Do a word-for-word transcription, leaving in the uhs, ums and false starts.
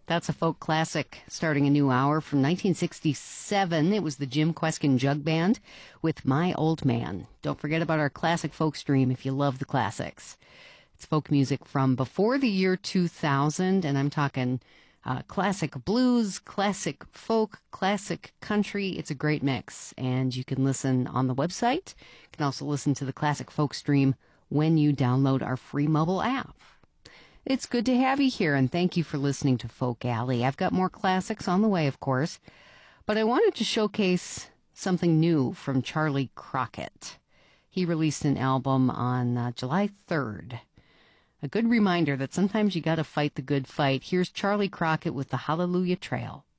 That's a folk classic starting a new hour from nineteen sixty-seven. It was the Jim Kweskin Jug Band with My Old Man. Don't forget about our classic folk stream if you love the classics. It's folk music from before the year two thousand, and I'm talking uh, classic blues, classic folk, classic country. It's a great mix, and you can listen on the website. You can also listen to the classic folk stream when you download our free mobile app. It's good to have you here, and thank you for listening to Folk Alley. I've got more classics on the way, of course, but I wanted to showcase something new from Charlie Crockett. He released an album on uh, July third. A good reminder that sometimes you gotta fight the good fight. Here's Charlie Crockett with the Hallelujah Trail.